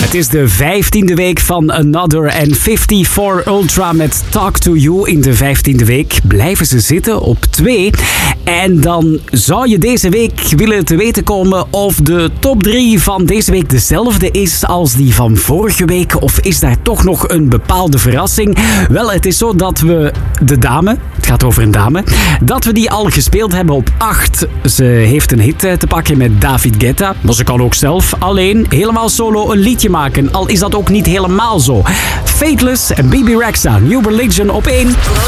Het is de 15e week van Another en 54 Ultra met Talk to You. In de 15e week blijven ze zitten op 2. En dan zou je deze week willen te weten komen of de top 3 van deze week dezelfde is als die van vorige week. Of is daar toch nog een bepaalde verrassing? Wel, het is zo dat we de dame, het gaat over een dame, dat we die al gespeeld hebben op 8. Ze heeft een hit te pakken met David Guetta. Maar ze kan ook zelf alleen helemaal solo een liedje maken. Al is dat ook niet helemaal zo. Fateless en Bibi Rexha, New Religion op 1.